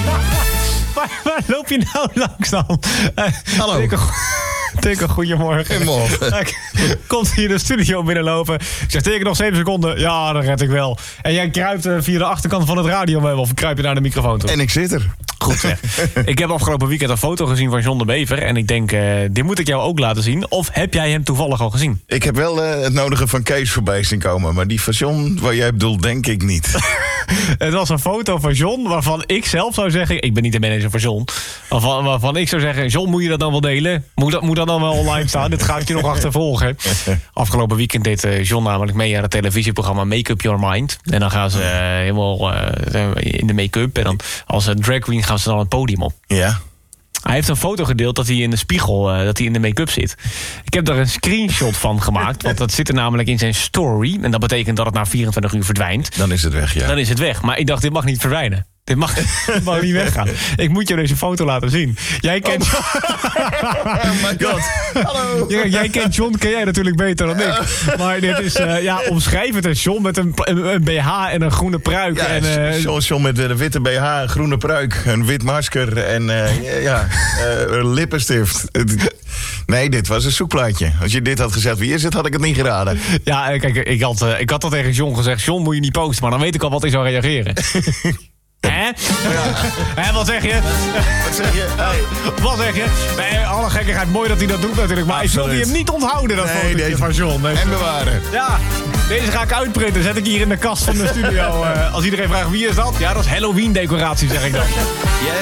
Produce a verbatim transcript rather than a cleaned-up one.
waar, waar loop je nou langs dan? Uh, Hallo. Teken, goedemorgen. Goedemorgen. Komt hier de studio binnenlopen. Ik zeg, teken nog zeven seconden. Ja, dat red ik wel. En jij kruipt uh, via de achterkant van het radiomeubel. Of kruip je naar de microfoon toe? En ik zit er. Goed zeg. Ik heb afgelopen weekend een foto gezien van John de Bever. En ik denk, uh, dit moet ik jou ook laten zien. Of heb jij hem toevallig al gezien? Ik heb wel uh, het nodige van Kees voorbij zien komen. Maar die van John, waar jij bedoelt, denk ik niet. Het was een foto van John waarvan ik zelf zou zeggen... Ik ben niet de manager van John. Waarvan, waarvan ik zou zeggen... John, moet je dat dan wel delen? Moet dat, moet dat dan wel online staan? Dit ga ik je nog achtervolgen. Afgelopen weekend deed uh, John namelijk mee aan het televisieprogramma Make Up Your Mind. En dan gaan ze uh, helemaal uh, in de make-up. En dan als een drag queen gaan ze dan het podium op. Ja. Hij heeft een foto gedeeld dat hij in de spiegel, uh, dat hij in de make-up zit. Ik heb daar een screenshot van gemaakt. Want dat zit er namelijk in zijn story. En dat betekent dat het na vierentwintig uur verdwijnt. Dan is het weg, ja. Dan is het weg. Maar ik dacht, dit mag niet verdwijnen. Dit mag, dit mag niet weggaan. Ik moet je deze foto laten zien. Jij kent... Oh, oh my god. Hallo. Jij, jij kent John, ken jij natuurlijk beter dan ik. Maar dit is, uh, ja, omschrijf het eens. John met een, een, een B H en een groene pruik. Ja, en, uh, John, John met een witte B H, een groene pruik, een wit masker en uh, ja, uh, een lippenstift. Nee, dit was een zoekplaatje. Als je dit had gezegd, wie is het, had ik het niet geraden. Ja, kijk, ik had, uh, ik had dat tegen John gezegd. John, moet je niet posten, maar dan weet ik al wat hij zou reageren. Hè? Ja. Hè, wat zeg je? Wat zeg je? Hey. Wat zeg je? Nee, alle gekkigheid, mooi dat hij dat doet natuurlijk. Maar ik wil die hem niet onthouden, dat nee, fotootje deze... van John. Deze... En bewaren. Ja, deze ga ik uitprinten. Zet ik hier in de kast van de studio. Uh, als iedereen vraagt wie is dat? Ja, dat is Halloween decoratie, zeg ik dan. Yeah.